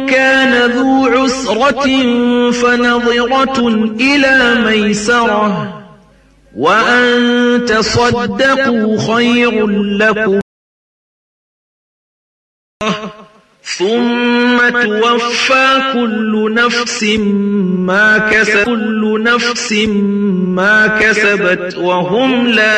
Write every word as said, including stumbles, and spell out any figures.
كان ذو عسرة فنظرة إلى ميسرة وأن تصدقوا خير لكم ثم توفى كل نفس ما كسبت كل نفس ما كسبت وهم لا